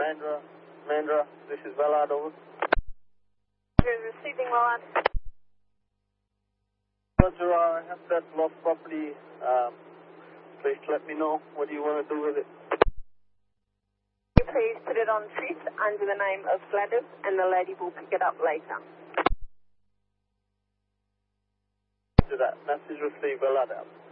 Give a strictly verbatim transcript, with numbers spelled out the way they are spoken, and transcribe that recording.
Mandra, Mandra, this is Ballard, over. You're receiving Ballard. Roger, I have that lost property. Um, please let me know what you want to do with it. Please put it on treat under the name of Gladys, and the lady will pick it up later. To that message received, Ballard out.